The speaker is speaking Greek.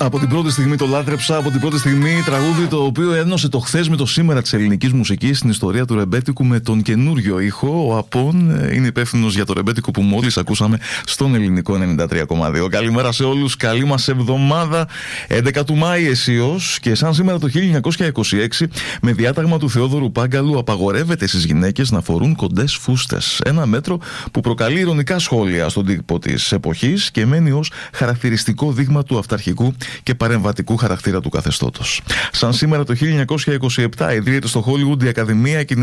Από την πρώτη στιγμή το λάτρεψα, από την πρώτη στιγμή τραγούδι το οποίο ένωσε το χθες με το σήμερα της ελληνικής μουσικής στην ιστορία του ρεμπέτικου με τον καινούριο ήχο. Ο Απών είναι υπεύθυνος για το ρεμπέτικο που μόλις ακούσαμε στον ελληνικό 93,2. Καλημέρα σε όλους, καλή μας εβδομάδα. 11 του Μάη αισίως και σαν σήμερα το 1926 με διάταγμα του Θεόδωρου Πάγκαλου απαγορεύεται στις γυναίκες να φορούν κοντές φούστες. Ένα μέτρο που προκαλεί ειρωνικά σχόλια στον τύπο της εποχής και μένει ως χαρακτηριστικό δείγμα του αυταρχικού και παρεμβατικού χαρακτήρα του καθεστώτος. Σαν σήμερα το 1927 ιδρύεται στο Hollywood η Ακαδημία